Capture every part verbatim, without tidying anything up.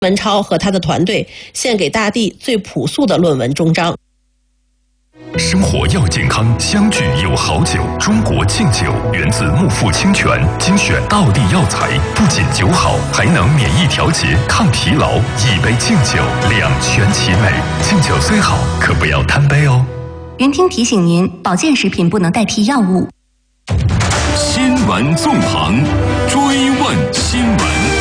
文超和他的团队献给大地最朴素的论文终章。 生活要健康，相聚有好酒。中国敬酒源自木富清泉，精选道地药材，不仅酒好，还能免疫调节、抗疲劳。一杯敬酒，两全其美。敬酒虽好，可不要贪杯哦。 云听提醒您，保健食品不能代替药物。 新闻纵横，追问新闻。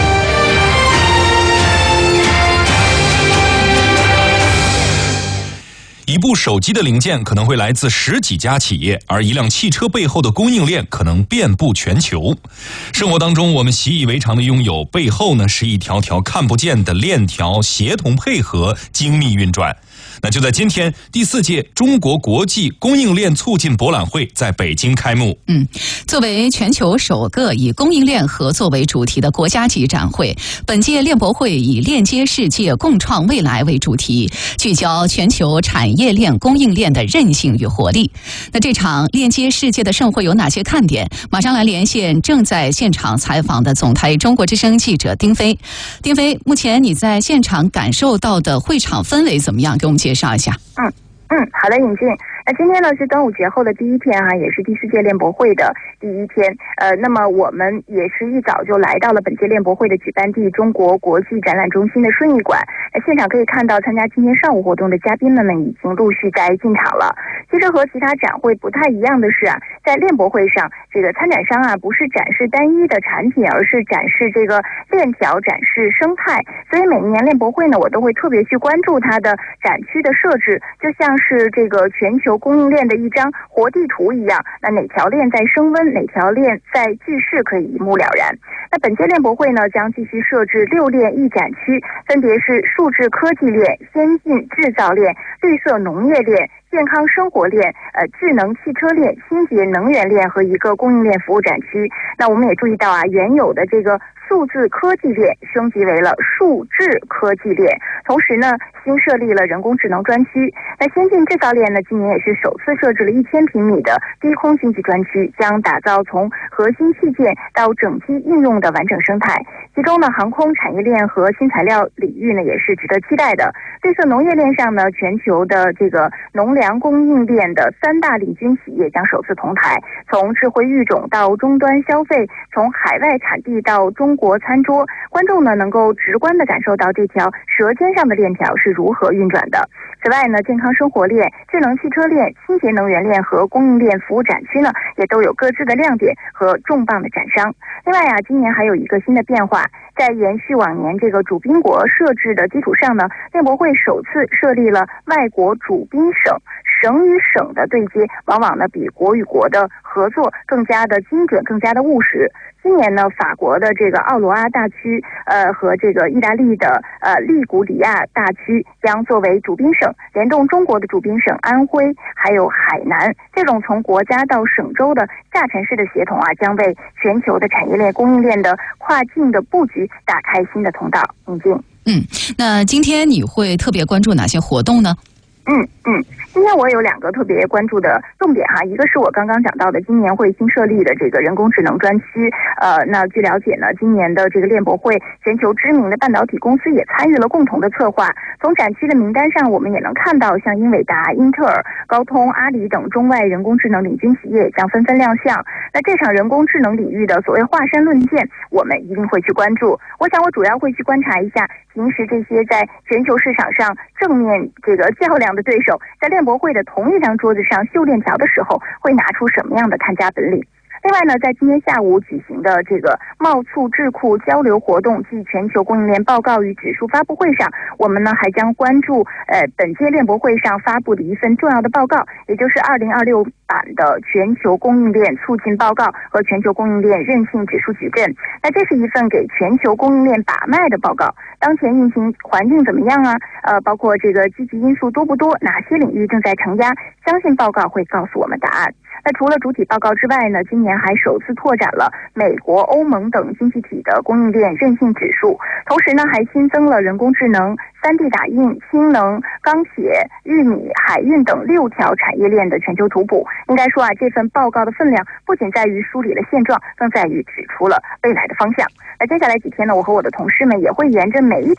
一部手机的零件可能会来自十几家企业，而一辆汽车背后的供应链可能遍布全球。生活当中我们习以为常的拥有，背后呢是一条条看不见的链条，协同配合，精密运转。那就在今天，第四届中国国际供应链促进博览会在北京开幕。 嗯，作为全球首个以供应链合作为主题的国家级展会，本届链博会以链接世界、共创未来为主题，聚焦全球产业链供应链的韧性与活力。那这场链接世界的盛会有哪些看点？马上来连线正在现场采访的总台中国之声记者丁飞。丁飞，目前你在现场感受到的会场氛围怎么样？给我们介绍一下。 嗯嗯，好的，尹静。那今天呢是端午节后的第一天哈、啊，也是第四届链博会的第一天。呃，那么我们也是一早就来到了本届链博会的举办地中国国际展览中心的顺义馆。呃，现场可以看到参加今天上午活动的嘉宾们们已经陆续在进场了。其实和其他展会不太一样的是啊，在链博会上，这个参展商啊不是展示单一的产品，而是展示这个链条，展示生态。所以每年链博会呢，我都会特别去关注它的展区的设置，就像是这个全球供应链的一张活地图一样，那哪条链在升温，哪条链在聚势，可以一目了然。那本届链博会呢，将继续设置六链一展区，分别是数字科技链、先进制造链、绿色农业链、健康生活链、呃智能汽车链、清洁能源链和一个供应链服务展区。那我们也注意到啊，原有的这个数字科技链升级为了数智科技链，同时呢，新设立了人工智能专区。那先进制造链呢，今年也是首次设置了一千平米的低空经济专区，将打造从核心器件到整机应用的完整生态。其中呢，航空产业链和新材料领域呢，也是值得期待的。绿色农业链上呢，全球的这个农粮供应链的三大领军企业将首次同台，从智慧育种到终端消费，从海外产地到中国餐桌，观众呢能够直观地感受到这条舌尖上的链条是如何运转的。此外呢，健康生活链、智能汽车链、清洁能源链和供应链服务展区呢，也都有各自的亮点和重磅的展商。另外啊，今年还有一个新的变化，在延续往年这个主宾国设置的基础上呢，链博会首次设立了外国主宾省。省与省的对接，往往呢比国与国的合作更加的精准，更加的务实。今年呢，法国的这个奥罗阿大区，呃，和这个意大利的呃利古里亚大区将作为主宾省，联动中国的主宾省安徽，还有海南，这种从国家到省州的下沉式的协同啊，将为全球的产业链供应链的跨境的布局打开新的通道。引进。 嗯，那今天你会特别关注哪些活动呢？ 嗯嗯，今天我有两个特别关注的重点哈，一个是我刚刚讲到的今年会新设立的这个人工智能专区。呃，那据了解呢，今年的这个链博会，全球知名的半导体公司也参与了共同的策划。从展区的名单上，我们也能看到像英伟达、英特尔、高通、阿里等中外人工智能领军企业将纷纷亮相。那这场人工智能领域的所谓华山论剑，我们一定会去关注。我想我主要会去观察一下，平时这些在全球市场上正面这个较量的对手，在链博会的同一张桌子上秀链条的时候，会拿出什么样的看家本领。另外呢，在今天下午举行的这个贸促智库交流活动暨全球供应链报告与指数发布会上，我们呢还将关注呃本届链博会上发布的一份重要的报告，也就是二零二六版的全球供应链促进报告和全球供应链韧性指数矩阵。那这是一份给全球供应链把脉的报告，当前运行环境怎么样啊？呃，包括这个积极因素多不多？哪些领域正在承压？相信报告会告诉我们答案。那除了主体报告之外呢，今年还首次拓展了美国、欧盟等经济体的供应链韧性指数，同时呢还新增了人工智能、 三 D 打印、氢能、钢铁、玉米、海运等六条产业链的全球图谱。应该说啊，这份报告的分量不仅在于梳理了现状，更在于指出了未来的方向。那接下来几天呢，我和我的同事们也会沿着每一